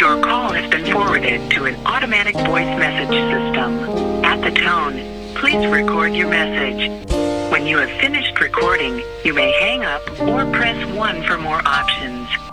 Your call has been forwarded to an automatic voice message system. At the tone, please record your message. When you have finished recording, you may hang up or press 1 for more options.